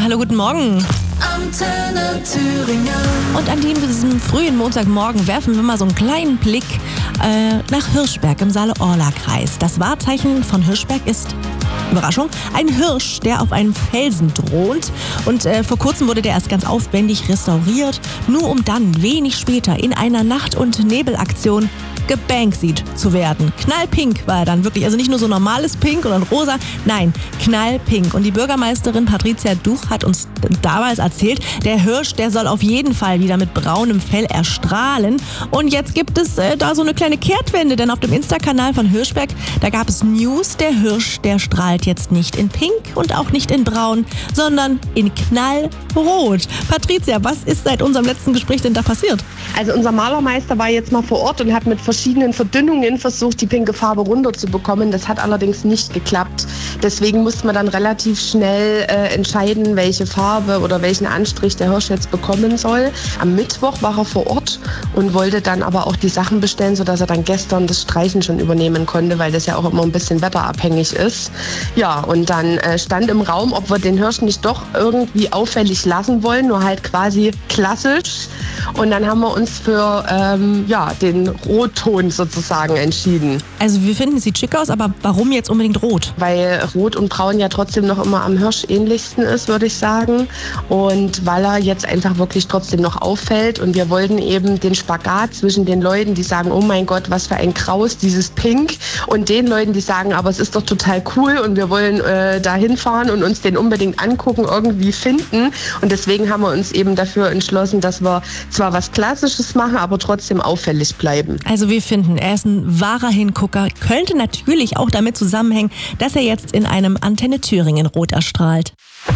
Hallo, guten Morgen. Antenne Thüringen. Und an diesem frühen Montagmorgen werfen wir mal so einen kleinen Blick nach Hirschberg im Saale-Orla-Kreis. Das Wahrzeichen von Hirschberg ist, Überraschung, ein Hirsch, der auf einem Felsen thront. Und vor kurzem wurde der erst ganz aufwendig restauriert, nur um dann wenig später in einer Nacht- und Nebelaktion gebanksied zu werden. Knallpink war er dann wirklich, also nicht nur so normales Pink oder rosa, nein, knallpink. Und die Bürgermeisterin Patricia Duch hat uns damals erzählt, der Hirsch, der soll auf jeden Fall wieder mit braunem Fell erstrahlen. Und jetzt gibt es da so eine kleine Kehrtwende, denn auf dem Insta-Kanal von Hirschberg, da gab es News, der Hirsch, der strahlt jetzt nicht in Pink und auch nicht in Braun, sondern in Knallrot. Patricia, was ist seit unserem letzten Gespräch denn da passiert? Also unser Malermeister war jetzt mal vor Ort und hat mit verschiedenen Verdünnungen versucht, die pinke Farbe runterzubekommen. Das hat allerdings nicht geklappt. Deswegen musste man dann relativ schnell entscheiden, welche Farbe oder welchen Anstrich der Hirsch jetzt bekommen soll. Am Mittwoch war er vor Ort und wollte dann aber auch die Sachen bestellen, sodass er dann gestern das Streichen schon übernehmen konnte, weil das ja auch immer ein bisschen wetterabhängig ist. Ja, und dann stand im Raum, ob wir den Hirsch nicht doch irgendwie auffällig lassen wollen, nur halt quasi klassisch. Und dann haben wir uns für den Rotton sozusagen entschieden. Also wir finden, es sieht schick aus, aber warum jetzt unbedingt rot? Weil Rot und Braun ja trotzdem noch immer am Hirsch ähnlichsten ist, würde ich sagen. Und weil er jetzt einfach wirklich trotzdem noch auffällt. Und wir wollten eben den Spagat zwischen den Leuten, die sagen, oh mein Gott, was für ein Kraus, dieses Pink. Und den Leuten, die sagen, aber es ist doch total cool und wir wollen da hinfahren und uns den unbedingt angucken, irgendwie finden. Und deswegen haben wir uns eben dafür entschlossen, dass wir zwar was Klassisches machen, aber trotzdem auffällig bleiben. Also wir finden, er ist ein wahrer Hingucker, könnte natürlich auch damit zusammenhängen, dass er jetzt in einem Antenne Thüringen Rot erstrahlt.